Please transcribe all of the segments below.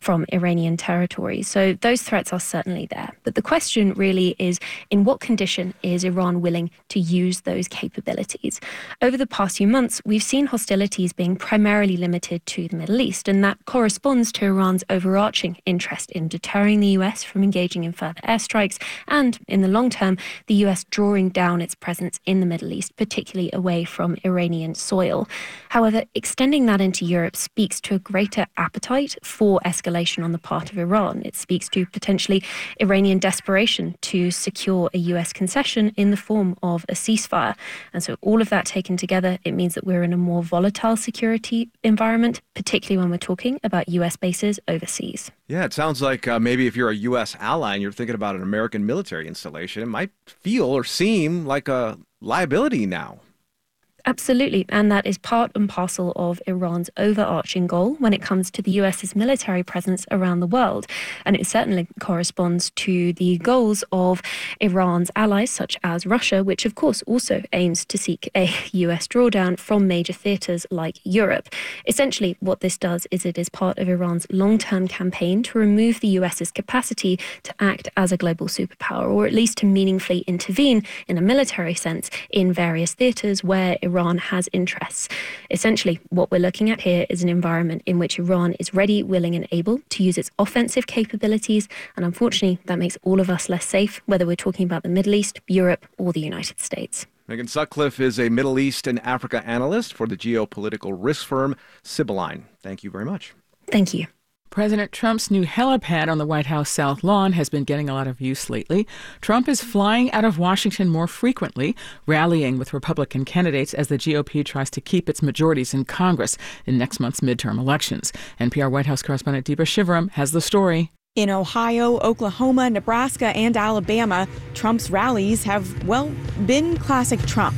from Iranian territory. So those threats are certainly there. But the question really is, in what condition is Iran willing to use those capabilities? Over the past few months, we've seen hostilities being primarily limited to the Middle East, and that corresponds to Iran's overarching interest in deterring the US from engaging in further airstrikes, and in the long term, the US drawing down its presence in the Middle East, particularly away from Iranian soil. However, extending that into Europe speaks to a greater appetite for escalation on the part of Iran. It speaks to potentially Iranian desperation to secure a US concession in the form of a ceasefire. And so all of that taken together, it means that we're in a more volatile security environment, particularly when we're talking about US bases overseas. Yeah, it sounds like maybe if you're a U.S. ally and you're thinking about an American military installation, it might feel or seem like a liability now. Absolutely, and that is part and parcel of Iran's overarching goal when it comes to the US's military presence around the world. And it certainly corresponds to the goals of Iran's allies, such as Russia, which of course also aims to seek a US drawdown from major theatres like Europe. Essentially, what this does is it is part of Iran's long-term campaign to remove the US's capacity to act as a global superpower, or at least to meaningfully intervene in a military sense in various theatres where Iran has interests. Essentially, what we're looking at here is an environment in which Iran is ready, willing and able to use its offensive capabilities, and unfortunately that makes all of us less safe, whether we're talking about the Middle East, Europe or the United States. Megan Sutcliffe is a Middle East and Africa analyst for the geopolitical risk firm Sibylline. Thank you very much. Thank you. President Trump's new helipad on the White House South Lawn has been getting a lot of use lately. Trump is flying out of Washington more frequently, rallying with Republican candidates as the GOP tries to keep its majorities in Congress in next month's midterm elections. NPR White House correspondent Deepa Shivaram has the story. In Ohio, Oklahoma, Nebraska, and Alabama, Trump's rallies have, well, been classic Trump.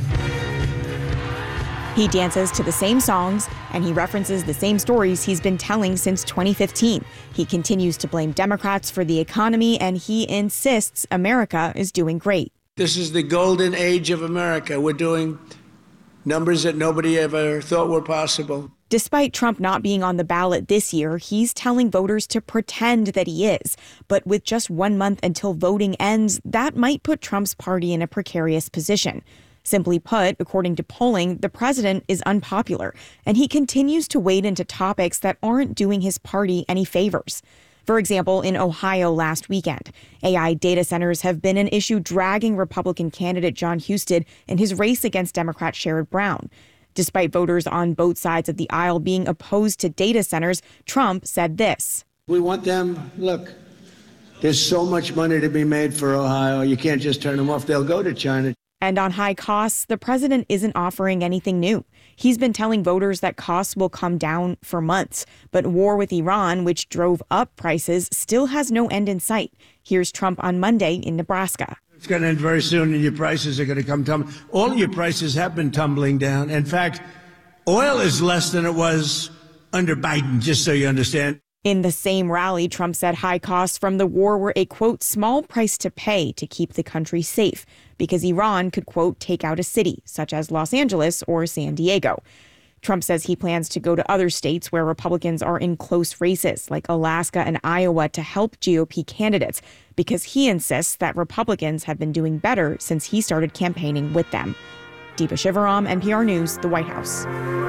He dances to the same songs, and he references the same stories he's been telling since 2015. He continues to blame Democrats for the economy, and he insists America is doing great. This is the golden age of America. We're doing numbers that nobody ever thought were possible. Despite Trump not being on the ballot this year, he's telling voters to pretend that he is. But with just 1 month until voting ends, that might put Trump's party in a precarious position. Simply put, according to polling, the president is unpopular, and he continues to wade into topics that aren't doing his party any favors. For example, in Ohio last weekend, AI data centers have been an issue dragging Republican candidate Jon Husted in his race against Democrat Sherrod Brown. Despite voters on both sides of the aisle being opposed to data centers, Trump said this. We want them, look, there's so much money to be made for Ohio. You can't just turn them off. They'll go to China. And on high costs, the president isn't offering anything new. He's been telling voters that costs will come down for months. But war with Iran, which drove up prices, still has no end in sight. Here's Trump on Monday in Nebraska. It's going to end very soon, and your prices are going to come tumbling. All your prices have been tumbling down. In fact, oil is less than it was under Biden, just so you understand. In the same rally, Trump said high costs from the war were a, quote, small price to pay to keep the country safe, because Iran could, quote, take out a city, such as Los Angeles or San Diego. Trump says he plans to go to other states where Republicans are in close races, like Alaska and Iowa, to help GOP candidates, because he insists that Republicans have been doing better since he started campaigning with them. Deepa Shivaram, NPR News, the White House.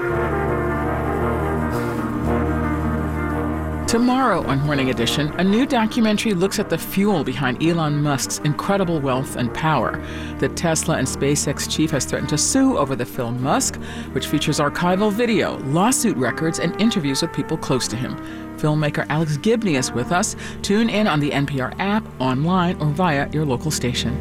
Tomorrow on Morning Edition, a new documentary looks at the fuel behind Elon Musk's incredible wealth and power. The Tesla and SpaceX chief has threatened to sue over the film Musk, which features archival video, lawsuit records, and interviews with people close to him. Filmmaker Alex Gibney is with us. Tune in on the NPR app, online, or via your local station.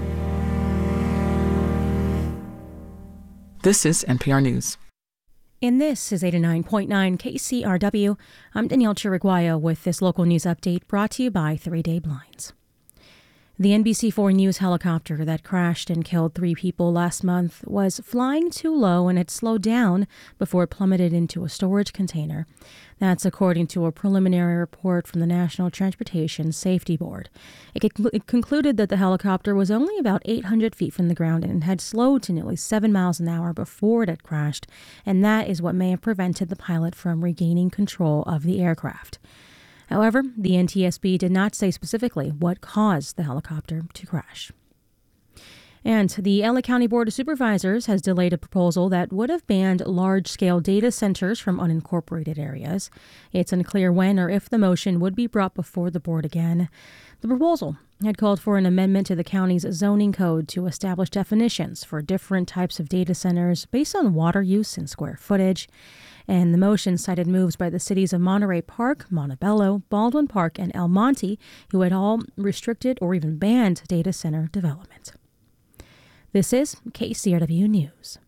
This is NPR News. And this is 89.9 KCRW. I'm Danielle Chiriguaya with this local news update brought to you by 3 Day Blinds. The NBC4 News helicopter that crashed and killed 3 people last month was flying too low and had slowed down before it plummeted into a storage container. That's according to a preliminary report from the National Transportation Safety Board. It concluded that the helicopter was only about 800 feet from the ground and had slowed to nearly 7 miles an hour before it had crashed, and that is what may have prevented the pilot from regaining control of the aircraft. However, the NTSB did not say specifically what caused the helicopter to crash. And the LA County Board of Supervisors has delayed a proposal that would have banned large-scale data centers from unincorporated areas. It's unclear when or if the motion would be brought before the board again. The proposal had called for an amendment to the county's zoning code to establish definitions for different types of data centers based on water use and square footage. And the motion cited moves by the cities of Monterey Park, Montebello, Baldwin Park, and El Monte, who had all restricted or even banned data center development. This is KCRW News.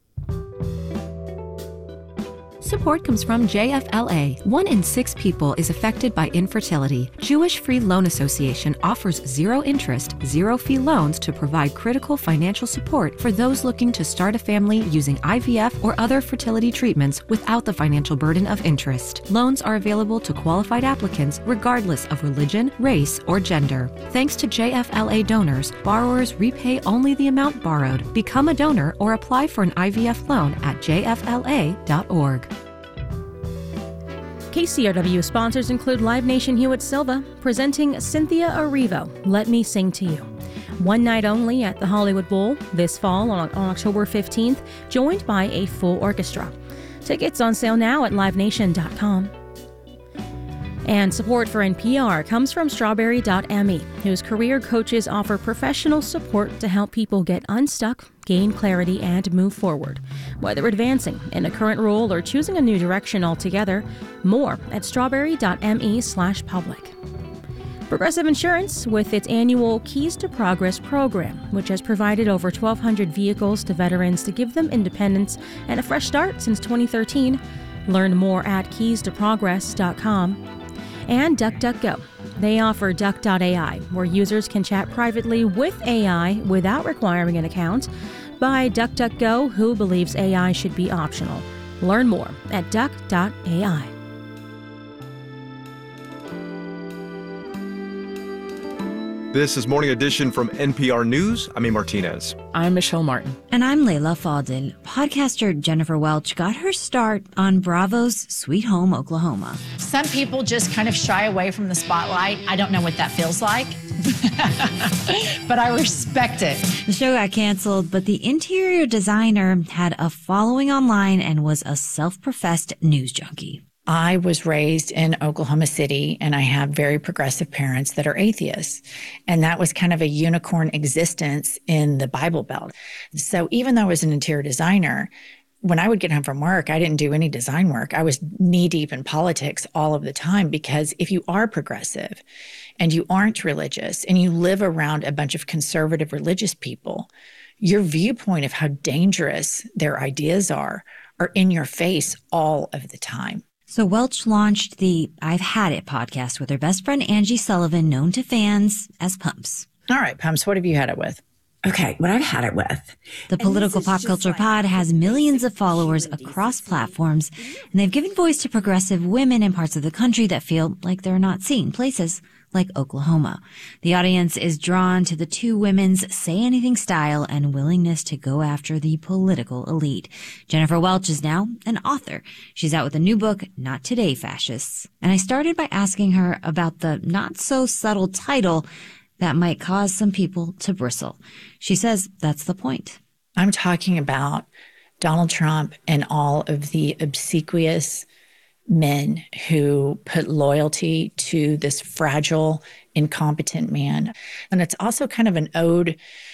Support comes from JFLA. 1 in 6 people is affected by infertility. Jewish Free Loan Association offers zero interest, zero fee loans to provide critical financial support for those looking to start a family using IVF or other fertility treatments without the financial burden of interest. Loans are available to qualified applicants regardless of religion, race, or gender. Thanks to JFLA donors, borrowers repay only the amount borrowed. Become a donor or apply for an IVF loan at jfla.org. KCRW sponsors include Live Nation Hewitt Silva presenting Cynthia Erivo, Let Me Sing to You. One night only at the Hollywood Bowl this fall on October 15th, joined by a full orchestra. Tickets on sale now at livenation.com. And support for NPR comes from Strawberry.me, whose career coaches offer professional support to help people get unstuck, gain clarity, and move forward. Whether advancing in a current role or choosing a new direction altogether, more at strawberry.me/public. Progressive Insurance, with its annual Keys to Progress program, which has provided over 1,200 vehicles to veterans to give them independence and a fresh start since 2013. Learn more at keystoprogress.com. And DuckDuckGo. They offer Duck.ai, where users can chat privately with AI without requiring an account. By DuckDuckGo, who believes AI should be optional. Learn more at Duck.ai. This is Morning Edition from NPR News. I'm A. Martinez. I'm Michelle Martin. And I'm Layla Fadel. Podcaster Jennifer Welch got her start on Bravo's Sweet Home, Oklahoma. Some people just kind of shy away from the spotlight. I don't know what that feels like, but I respect it. The show got canceled, but the interior designer had a following online and was a self-professed news junkie. I was raised in Oklahoma City, and I have very progressive parents that are atheists. And that was kind of a unicorn existence in the Bible Belt. So even though I was an interior designer, when I would get home from work, I didn't do any design work. I was knee-deep in politics all of the time, because if you are progressive and you aren't religious and you live around a bunch of conservative religious people, your viewpoint of how dangerous their ideas are in your face all of the time. So Welch launched the I've Had It podcast with her best friend Angie Sullivan, known to fans as Pumps. All right, Pumps, what have you had it with? Okay, what I've had it with. The Political Pop Culture Pod has millions of followers across platforms, and they've given voice to progressive women in parts of the country that feel like they're not seen, places like Oklahoma. The audience is drawn to the two women's say anything style and willingness to go after the political elite. Jennifer Welch is now an author. She's out with a new book, Not Today, Fascists. And I started by asking her about the not so subtle title that might cause some people to bristle. She says that's the point. I'm talking about Donald Trump and all of the obsequious men who put loyalty to this fragile, incompetent man. And it's also kind of an ode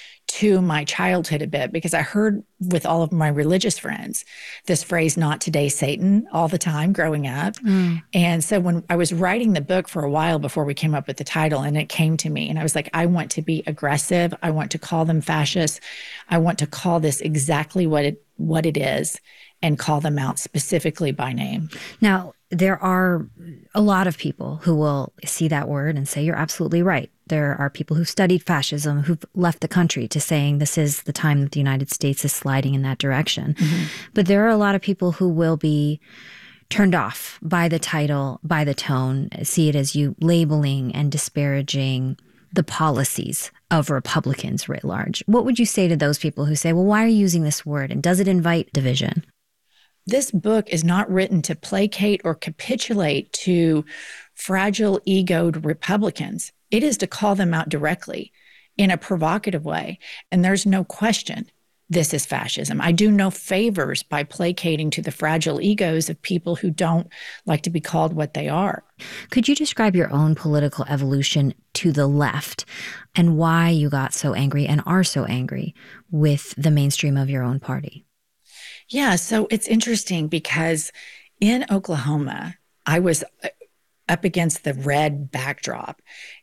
to my childhood a bit, because I heard with all of my religious friends this phrase, not today, Satan, all the time growing up. And so when I was writing the book for a while before we came up with the title, and it came to me, and I was like, I want to be aggressive. I want to call them fascists. I want to call this exactly what it is, and call them out specifically by name. Now, there are a lot of people who will see that word and say, you're absolutely right. There are people who've studied fascism, who've left the country, to saying this is the time that the United States is sliding in that direction. Mm-hmm. But there are a lot of people who will be turned off by the title, by the tone, see it as you labeling and disparaging the policies of Republicans writ large. What would you say to those people who say, well, why are you using this word? And does it invite division? This book is not written to placate or capitulate to fragile, egoed Republicans. It is to call them out directly in a provocative way. And there's no question this is fascism. I do no favors by placating to the fragile egos of people who don't like to be called what they are. Could you describe your own political evolution to the left and why you got so angry and are so angry with the mainstream of your own party? Yeah, so it's interesting because in Oklahoma, I was up against the red backdrop.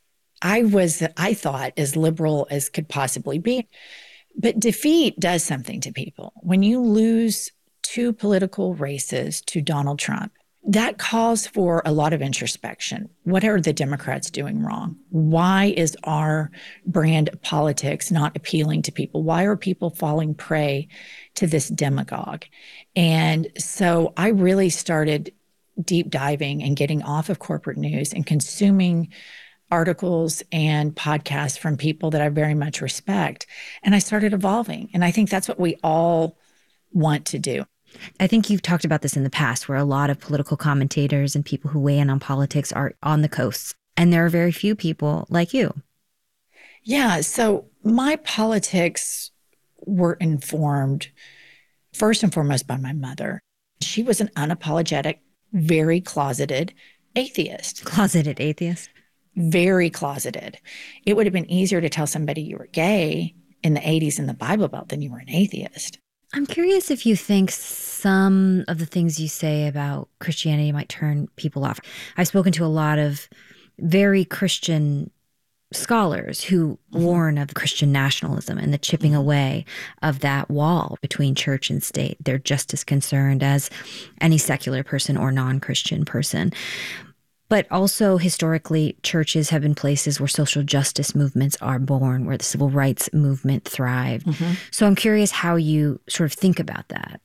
I thought, as liberal as could possibly be. But defeat does something to people. When you lose 2 political races to Donald Trump, that calls for a lot of introspection. What are the Democrats doing wrong? Why is our brand of politics not appealing to people? Why are people falling prey to this demagogue? And so I really started deep diving and getting off of corporate news and consuming articles and podcasts from people that I very much respect. And I started evolving. And I think that's what we all want to do. I think you've talked about this in the past, where a lot of political commentators and people who weigh in on politics are on the coasts. And there are very few people like you. Yeah. So my politics were informed first and foremost by my mother. She was an unapologetic, very closeted atheist. Closeted atheist? Very closeted. It would have been easier to tell somebody you were gay in the 80s in the Bible Belt than you were an atheist. I'm curious if you think some of the things you say about Christianity might turn people off. I've spoken to a lot of very Christian scholars who warn of Christian nationalism and the chipping away of that wall between church and state. They're just as concerned as any secular person or non-Christian person. But also, historically, churches have been places where social justice movements are born, where the civil rights movement thrived. So I'm curious how you sort of think about that.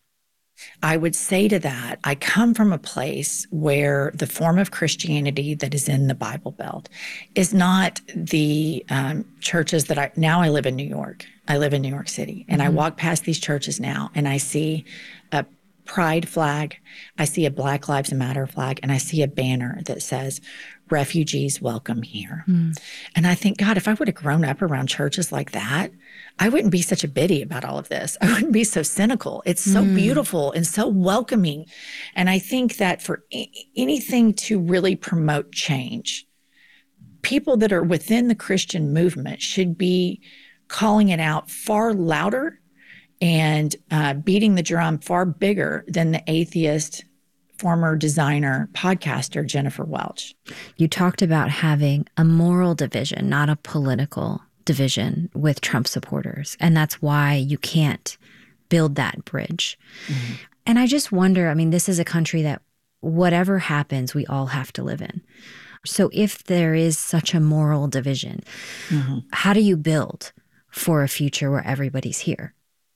I would say to that, I come from a place where the form of Christianity that is in the Bible Belt is not the churches that now I live in New York. I live in New York City, and I walk past these churches now, and I see a pride flag, I see a Black Lives Matter flag, and I see a banner that says, refugees welcome here. And I think, God, if I would have grown up around churches like that, I wouldn't be such a biddy about all of this. I wouldn't be so cynical. It's so beautiful and so welcoming. And I think that for anything to really promote change, people that are within the Christian movement should be calling it out far louder and beating the drum far bigger than the atheist former designer, podcaster, Jennifer Welch. You talked about having a moral division, not a political division with Trump supporters. And that's why you can't build that bridge. And I just wonder, I mean, this is a country that whatever happens, we all have to live in. So if there is such a moral division, how do you build for a future where everybody's here?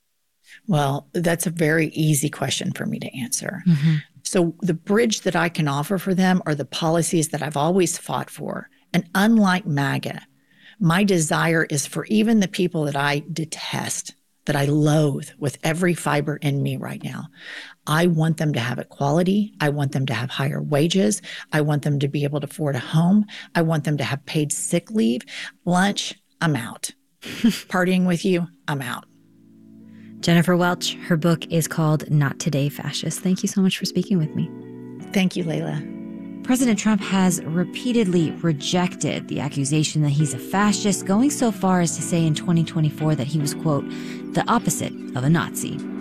Well, that's a very easy question for me to answer. So the bridge that I can offer for them are the policies that I've always fought for. And unlike MAGA, my desire is for even the people that I detest, that I loathe with every fiber in me right now. I want them to have equality. I want them to have higher wages. I want them to be able to afford a home. I want them to have paid sick leave. Lunch, I'm out. Partying with you, I'm out. Jennifer Welch, her book is called Not Today, Fascist. Thank you so much for speaking with me. Thank you, Layla. President Trump has repeatedly rejected the accusation that he's a fascist, going so far as to say in 2024 that he was, quote, the opposite of a Nazi.